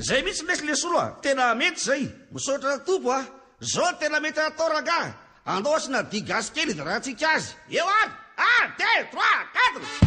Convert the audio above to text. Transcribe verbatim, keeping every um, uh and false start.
zay mihitsy lesle soloa tena mety zay misaotra tompo a zao tena mety atao raga andaosina digasy kely da raha tsika azy eo ary un deux trois quatre